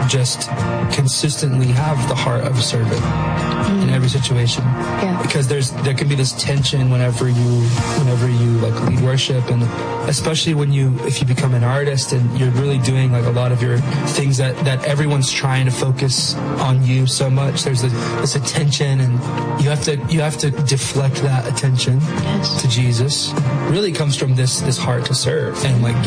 just consistently have the heart of a servant in every situation. Yeah. Because there can be this tension whenever you like lead worship, and especially if you become an artist and you're really doing like a lot of your things that everyone's trying to focus on you so much. There's this attention, and you have to deflect that attention to Jesus. Really comes from this heart to serve and like